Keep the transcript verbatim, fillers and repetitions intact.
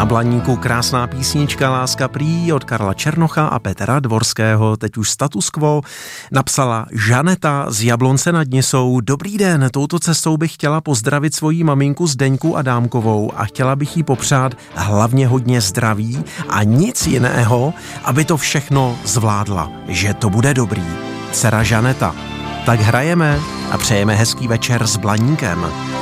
Na Blaníku krásná písnička Láska prý od Karla Černocha a Petra Dvorského, teď už status quo, napsala Žaneta z Jablonce nad Nisou. Dobrý den, touto cestou bych chtěla pozdravit svoji maminku Zdeňku Adámkovou a chtěla bych jí popřát hlavně hodně zdraví a nic jiného, aby to všechno zvládla, že to bude dobrý. Dcera Žaneta. Tak hrajeme a přejeme hezký večer s Blaníkem.